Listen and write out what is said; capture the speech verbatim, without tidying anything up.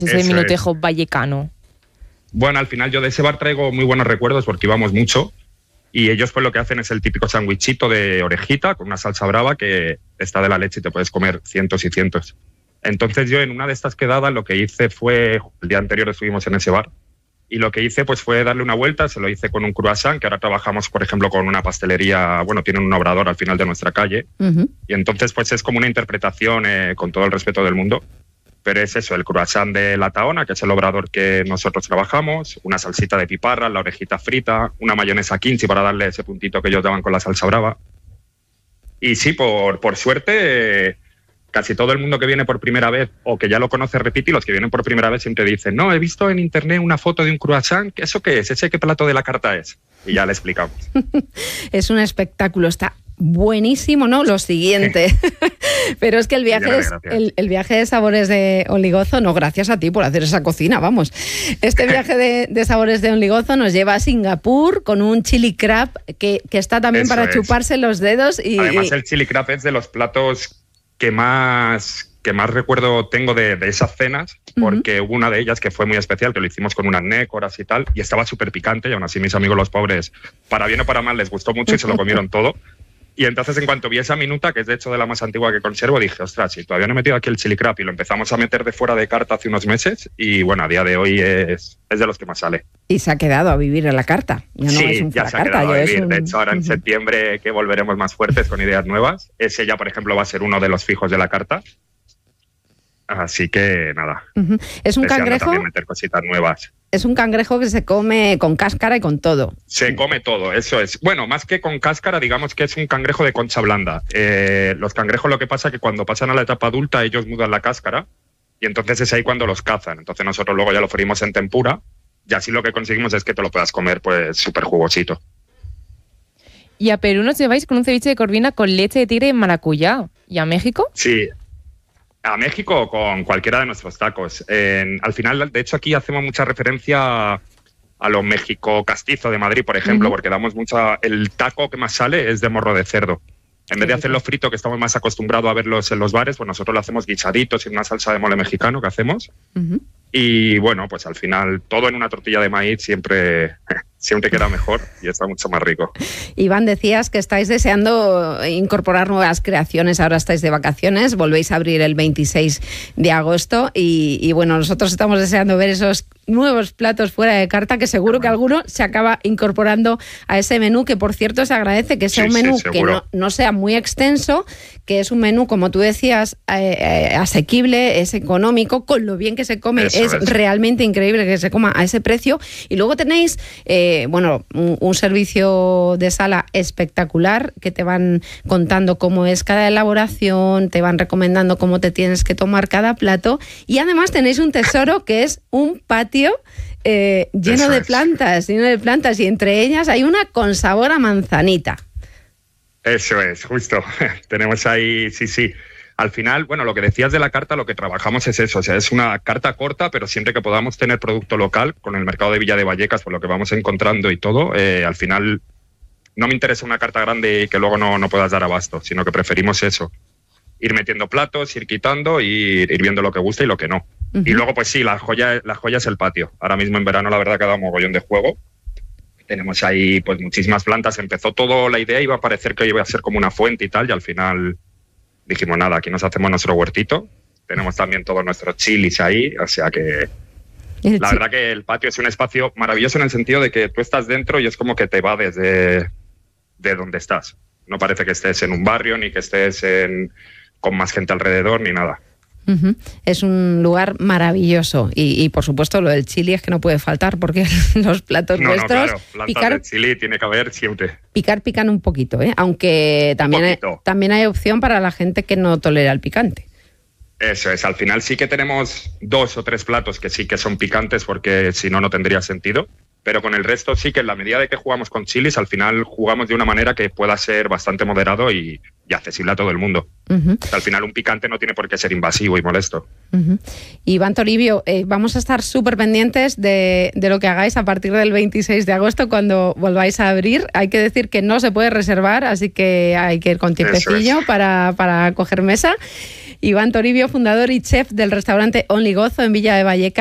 Ese Eso minutejo es. vallecano. Bueno, al final yo de ese bar traigo muy buenos recuerdos porque íbamos mucho y ellos pues lo que hacen es el típico sandwichito de orejita con una salsa brava que está de la leche y te puedes comer cientos y cientos. Entonces yo en una de estas quedadas lo que hice fue, el día anterior estuvimos en ese bar, y lo que hice pues fue darle una vuelta, se lo hice con un croissant, que ahora trabajamos por ejemplo con una pastelería, bueno, tienen un obrador al final de nuestra calle, uh-huh. y entonces pues es como una interpretación eh, con todo el respeto del mundo, pero es eso, el croissant de la Tahona, que es el obrador que nosotros trabajamos, una salsita de piparra, la orejita frita, una mayonesa kimchi para darle ese puntito que ellos daban con la salsa brava. Y sí, por, por suerte... Eh, casi todo el mundo que viene por primera vez o que ya lo conoce repite, y los que vienen por primera vez siempre dicen, no, he visto en internet una foto de un croissant, ¿eso qué es? ¿Ese qué plato de la carta es? Y ya le explicamos. Es un espectáculo, está buenísimo, ¿no? Lo siguiente. Pero es que el viaje, es, el, el viaje de Sabores de Oligozo, no, gracias a ti por hacer esa cocina, vamos. Este viaje de, de Sabores de Oligozo nos lleva a Singapur con un chili crab que, que está también Eso para es. chuparse los dedos. Y, Además, y... el chili crab es de los platos que más, que más recuerdo tengo de, de esas cenas, porque uh-huh. hubo una de ellas que fue muy especial, que lo hicimos con unas nécoras y tal, y estaba súper picante, y aún así mis amigos los pobres, para bien o para mal, les gustó mucho y se lo comieron todo. Y entonces en cuanto vi esa minuta, que es de hecho de la más antigua que conservo, dije, ostras, si todavía no he metido aquí el chili crab, y lo empezamos a meter de fuera de carta hace unos meses, y bueno, a día de hoy es, es de los que más sale. Y se ha quedado a vivir en la carta. Ya no sí, es un ya se ha carta, quedado a vivir. Un... De hecho, ahora en uh-huh. septiembre que volveremos más fuertes con ideas nuevas. Ese ya, por ejemplo, va a ser uno de los fijos de la carta. Así que, nada. Uh-huh. Es un cangrejo... también meter cositas nuevas. Es un cangrejo que se come con cáscara y con todo. Se come todo, eso es. Bueno, más que con cáscara, digamos que es un cangrejo de concha blanda. Eh, los cangrejos lo que pasa es que cuando pasan a la etapa adulta ellos mudan la cáscara y entonces es ahí cuando los cazan. Entonces nosotros luego ya lo freímos en tempura y así lo que conseguimos es que te lo puedas comer pues súper jugosito. Y a Perú nos lleváis con un ceviche de corvina con leche de tigre y maracuyá. ¿Y a México? Sí. A México con cualquiera de nuestros tacos. Eh, al final, de hecho, aquí hacemos mucha referencia a lo México castizo de Madrid, por ejemplo, uh-huh. porque damos mucha... El taco que más sale es de morro de cerdo. En vez de hacerlo frito, que estamos más acostumbrados a verlos en los bares, pues nosotros lo hacemos guisaditos en una salsa de mole mexicano que hacemos. Uh-huh. Y bueno, pues al final todo en una tortilla de maíz siempre, siempre queda mejor y está mucho más rico. Iván, decías que estáis deseando incorporar nuevas creaciones, ahora estáis de vacaciones, volvéis a abrir el veintiséis de agosto y, y bueno, nosotros estamos deseando ver esos nuevos platos fuera de carta, que seguro que alguno se acaba incorporando a ese menú, que por cierto se agradece que sea sí, un menú sí, que no, no sea muy extenso, que es un menú, como tú decías, eh, eh, asequible, es económico, con lo bien que se come, es, es realmente increíble que se coma a ese precio. Y luego tenéis, eh, bueno, un, un servicio de sala espectacular, que te van contando cómo es cada elaboración, te van recomendando cómo te tienes que tomar cada plato, y además tenéis un tesoro que es un patio Eh, lleno Eso de plantas, es. lleno de plantas, y entre ellas hay una con sabor a manzanita. Eso es, justo. Tenemos ahí, sí, sí. Al final, bueno, lo que decías de la carta, lo que trabajamos es eso, o sea, es una carta corta, pero siempre que podamos tener producto local, con el mercado de Villa de Vallecas, por lo que vamos encontrando y todo, eh, al final no me interesa una carta grande y que luego no, no puedas dar abasto, sino que preferimos eso. Ir metiendo platos, ir quitando y ir viendo lo que gusta y lo que no. Uh-huh. Y luego, pues sí, la joya, la joya es el patio. Ahora mismo en verano, la verdad, que ha dado un mogollón de juego. Tenemos ahí pues muchísimas plantas. Empezó todo, la idea iba a parecer que iba a ser como una fuente y tal, y al final dijimos, nada, aquí nos hacemos nuestro huertito. Tenemos también todos nuestros chilis ahí, o sea que... La verdad que el patio es un espacio maravilloso en el sentido de que tú estás dentro y es como que te va desde de donde estás. No parece que estés en un barrio, ni que estés en... con más gente alrededor ni nada. Uh-huh. Es un lugar maravilloso y, y por supuesto lo del chili es que no puede faltar, porque los platos no, nuestros no, claro. Plantas picar, de chili tiene que haber siempre. Picar pican un poquito, ¿eh? Aunque también hay, también hay opción para la gente que no tolera el picante. Eso es, al final sí que tenemos dos o tres platos que sí que son picantes, porque si no, no tendría sentido. pero con el resto sí que en la medida de que jugamos con chilis, al final jugamos de una manera que pueda ser bastante moderado y, y accesible a todo el mundo. Uh-huh. O sea, al final un picante no tiene por qué ser invasivo y molesto. Uh-huh. Iván Toribio, eh, vamos a estar súper pendientes de, de lo que hagáis a partir del veintiséis de agosto cuando volváis a abrir. Hay que decir que no se puede reservar, así que hay que ir con tiempecillo es. para, para coger mesa. Iván Toribio, fundador y chef del restaurante Only Gozo en Villa de Vallecas.